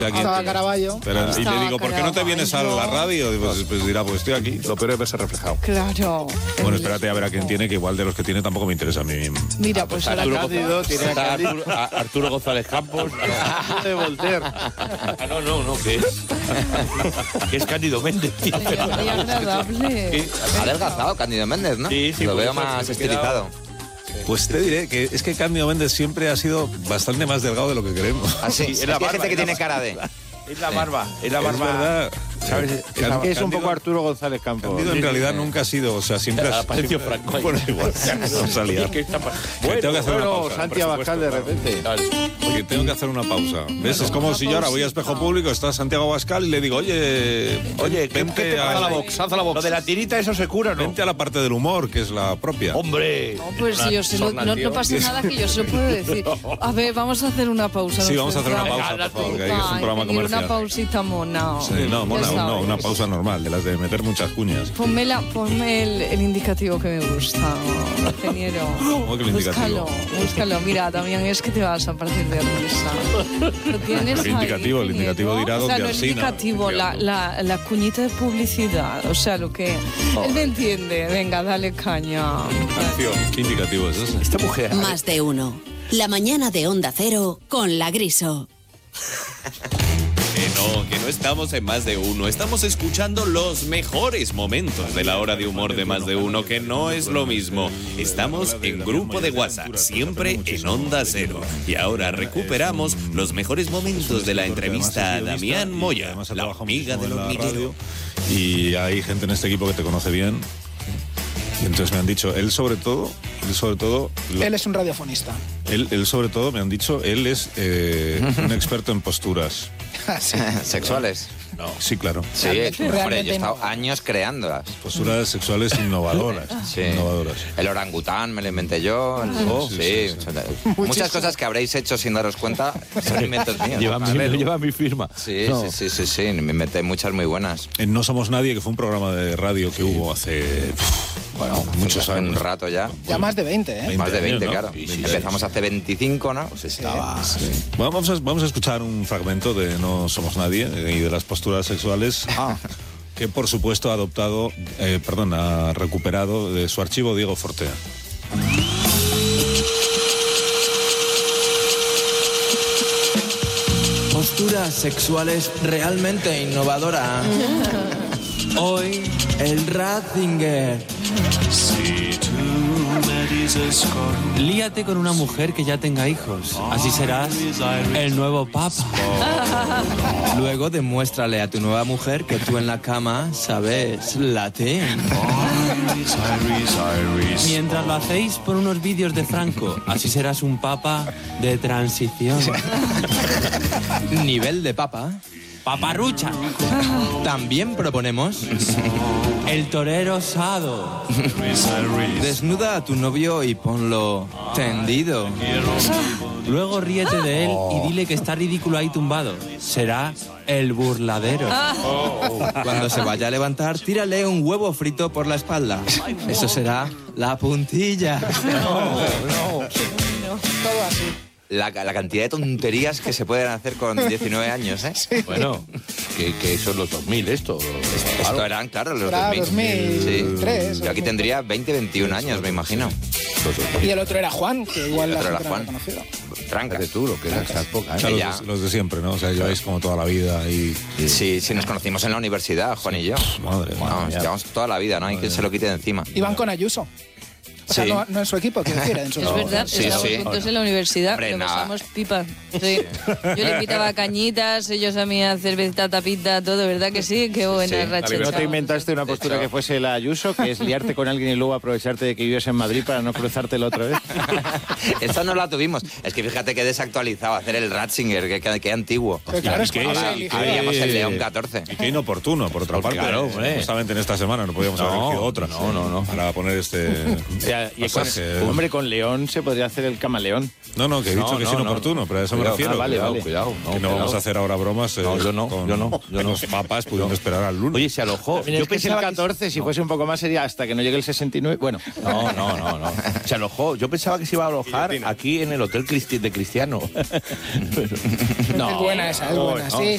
Estaba Caraballo. Y le digo, ¿por qué no te vienes a la radio? Y pues dirá, pues estoy aquí. Lo peor es verse reflejado. Claro. Bueno, espérate a ver a quién tiene, que igual de los que tiene tampoco me interesa a mí mismo. Mira, pues ahora Cándido, tiene a Arturo González Campos. De Voltaire. No, que es Cándido Méndez, tío. muy agradable. Ha adelgazado Cándido Méndez, ¿no? Sí, Lo por veo eso más me he estilizado. Pues te diré que es que Cándido Méndez siempre ha sido bastante más delgado de lo que creemos. Así, es que hay gente que tiene cara de... Es la barba. Es verdad. ¿Sabes? Es un poco Arturo González Campos. Cándido en realidad nunca ha sido, o sea, siempre ha Apareció Franco. Bueno, igual, no salía. Bueno, tengo que hacer una pausa. Santi Abascal de repente. Porque tengo que hacer una pausa. ¿Ves? Es como si yo ahora voy a espejo público, está Santiago Abascal y le digo, oye, vente haz la box. Lo de la tirita, eso se cura, ¿no? vente a la parte del humor, que es la propia. ¡Hombre! No, pues yo no pasa nada que yo se lo puedo decir. A ver, vamos a hacer una pausa. Sí, vamos a hacer una pausa, por favor, que ahí es un programa comercial. Una pausita mona. Sí, no, una pausa normal, de las de meter muchas cuñas. Ponme el indicativo que me gusta, ingeniero. ¿Cómo que el indicativo? Búscalo. Mira, también es que te vas a partir de risa. Lo tienes El indicativo, ahí, el indicativo dirá o sea, dónde no el asina. indicativo, la cuñita de publicidad. O sea, lo que... Él me entiende. Venga, dale caña. ¿Qué indicativo es ese? Esta mujer... Más de uno. La mañana de Onda Cero con La Griso. Que no estamos en Más de Uno. Estamos escuchando los mejores momentos de la hora de humor de Más de Uno, que no es lo mismo. Estamos en grupo de WhatsApp, siempre en Onda Cero. Y ahora recuperamos los mejores momentos de la entrevista a Damián Moya, la hormiga del hormiguero. Y hay gente en este equipo que te conoce bien. Y entonces me han dicho, él sobre todo... Él es un radiofonista. Él sobre todo, me han dicho, él es un experto en posturas. ¿Sexuales? No. Sí, claro. Sí, hombre, yo he estado años creándolas. Posturas sexuales innovadoras. Sí. Innovadoras. El orangután me lo inventé yo. Sí. Muchas cosas que habréis hecho sin daros cuenta son inventos míos. Lleva mi firma. Sí. Me inventé muchas muy buenas. En No Somos Nadie, que fue un programa de radio que hubo hace... muchos años. Un rato ya. Ya más de 20, ¿eh? Más de 20, años, ¿no? claro. Empezamos hace 25, ¿no? Pues estaba... Sí. Bueno, vamos a escuchar un fragmento de No Somos Nadie y de las posturas sexuales que, por supuesto, ha recuperado de su archivo Diego Fortea. Posturas sexuales realmente innovadoras. Hoy, el Ratzinger. Líate con una mujer que ya tenga hijos. Así serás el nuevo papa. Luego demuéstrale a tu nueva mujer que tú en la cama sabes latín. Mientras lo hacéis por unos vídeos de Franco, así serás un papa de transición. Nivel de papa. Paparrucha. También proponemos el torero osado. Desnuda a tu novio y ponlo tendido. Luego ríete de él y dile que está ridículo ahí tumbado. Será el burladero. Cuando se vaya a levantar, tírale un huevo frito por la espalda. Eso será la puntilla. Todo así. La cantidad de tonterías que se pueden hacer con 19 años, ¿eh? Sí. Bueno, que son los 2000 esto. Esto eran, claro, los Era 2003. Sí. Yo aquí tendría 20, 21 años, me imagino. Y el otro era Juan, que igual El la otro gente era no Juan. lo conocido. Trancas. De tú, lo que era esa época, O sea, Ya. los de siempre, ¿no? O sea, lleváis como toda la vida y... Sí, nos conocimos en la universidad, Juan y yo. Madre mía. Vamos, llevamos toda la vida, ¿no? Hay quien se lo quite de encima. Iban con Ayuso. O sea, Sí. no en su equipo, quiero decir, en su Es verdad, Sí, estábamos sí. juntos en la universidad, Hombre, nos nada. pasamos pipa. Sí. Yo le invitaba cañitas, ellos a mí a cerveza, tapita, todo, ¿verdad que sí? Qué buena Sí. racha. ¿No te inventaste una postura que fuese la Ayuso, que es liarte con alguien y luego aprovecharte de que vives en Madrid para no cruzártelo otra vez? Esta no la tuvimos. Es que fíjate que desactualizado hacer el Ratzinger, que antiguo. Pero claro, es que Habíamos el León 14. Y qué inoportuno, por otra parte. claro, hombre. Justamente en esta semana no podíamos haber elegido otra. No. Para poner este... Y pasaje. hombre, con León se podría hacer el camaleón. No, que he dicho que es inoportuno, pero a eso me refiero. vale. Cuidado. Que no vamos a hacer ahora bromas No, yo no. con los papas pudiendo esperar al lunes. Oye, se alojó. Yo pensé el 14, si fuese un poco más sería hasta que no llegue el 69. Bueno. No. Se alojó. Yo pensaba que se iba a alojar aquí en el Hotel de Cristiano. Es buena esa, es buena. Sí,